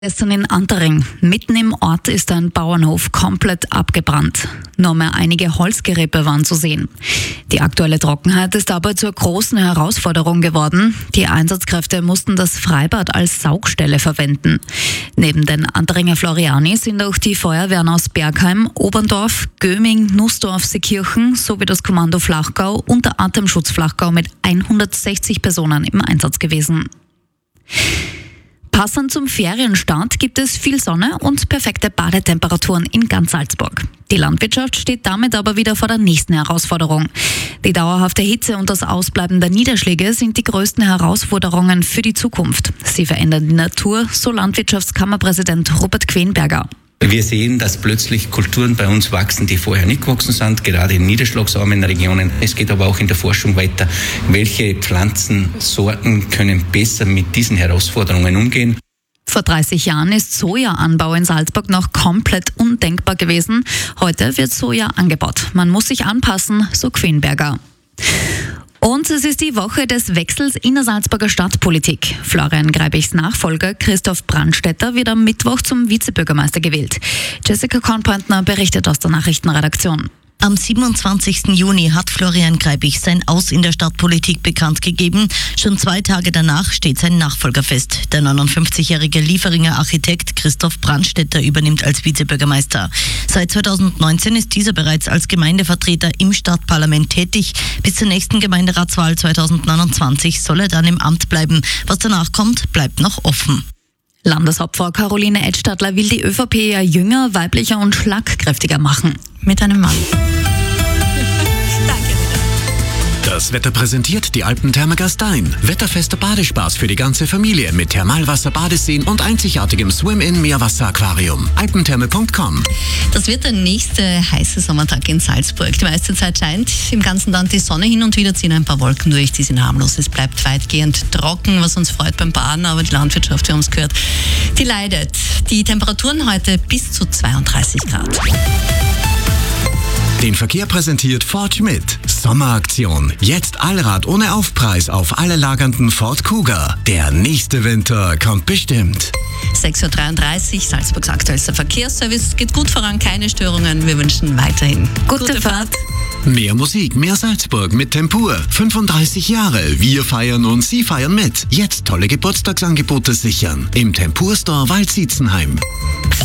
Gestern in Antering. Mitten im Ort ist ein Bauernhof komplett abgebrannt. Nur mehr einige Holzgerippe waren zu sehen. Die aktuelle Trockenheit ist aber zur großen Herausforderung geworden. Die Einsatzkräfte mussten das Freibad als Saugstelle verwenden. Neben den Anteringer Floriani sind auch die Feuerwehren aus Bergheim, Oberndorf, Göming, Nussdorf, Seekirchen sowie das Kommando Flachgau und der Atemschutz Flachgau mit 160 Personen im Einsatz gewesen. Passend zum Ferienstart gibt es viel Sonne und perfekte Badetemperaturen in ganz Salzburg. Die Landwirtschaft steht damit aber wieder vor der nächsten Herausforderung. Die dauerhafte Hitze und das Ausbleiben der Niederschläge sind die größten Herausforderungen für die Zukunft. Sie verändern die Natur, so Landwirtschaftskammerpräsident Robert Quenberger. Wir sehen, dass plötzlich Kulturen bei uns wachsen, die vorher nicht gewachsen sind, gerade in niederschlagsarmen Regionen. Es geht aber auch in der Forschung weiter. Welche Pflanzensorten können besser mit diesen Herausforderungen umgehen? Vor 30 Jahren ist Sojaanbau in Salzburg noch komplett undenkbar gewesen. Heute wird Soja angebaut. Man muss sich anpassen, so Quenberger. Und es ist die Woche des Wechsels in der Salzburger Stadtpolitik. Florian Greibichs Nachfolger Christoph Brandstetter wird am Mittwoch zum Vizebürgermeister gewählt. Jessica Kornpointner berichtet aus der Nachrichtenredaktion. Am 27. Juni hat Florian Greibich sein Aus in der Stadtpolitik bekannt gegeben. Schon 2 Tage danach steht sein Nachfolger fest. Der 59-jährige Lieferinger Architekt Christoph Brandstetter übernimmt als Vizebürgermeister. Seit 2019 ist dieser bereits als Gemeindevertreter im Stadtparlament tätig. Bis zur nächsten Gemeinderatswahl 2029 soll er dann im Amt bleiben. Was danach kommt, bleibt noch offen. Landeshauptfrau Caroline Edstadler will die ÖVP ja jünger, weiblicher und schlagkräftiger machen. Mit einem Mann. Das Wetter präsentiert die Alpentherme Gastein. Wetterfester Badespaß für die ganze Familie mit Thermalwasser, Badeseen und einzigartigem Swim-In-Meerwasser-Aquarium. Alpentherme.com. Das wird der nächste heiße Sommertag in Salzburg. Die meiste Zeit scheint im ganzen Land die Sonne, hin und wieder ziehen ein paar Wolken durch, die sind harmlos. Es bleibt weitgehend trocken, was uns freut beim Baden, aber die Landwirtschaft, wir haben es gehört, die leidet. Die Temperaturen heute bis zu 32 Grad. Den Verkehr präsentiert Ford Schmidt. Sommeraktion. Jetzt Allrad ohne Aufpreis auf alle lagernden Ford Kuga. Der nächste Winter kommt bestimmt. 6.33 Uhr, Salzburgs aktuellster Verkehrsservice. Geht gut voran, keine Störungen. Wir wünschen weiterhin gute Fahrt. Mehr Musik, mehr Salzburg mit Tempur. 35 Jahre. Wir feiern und Sie feiern mit. Jetzt tolle Geburtstagsangebote sichern. Im Tempur Store Waldsietzenheim.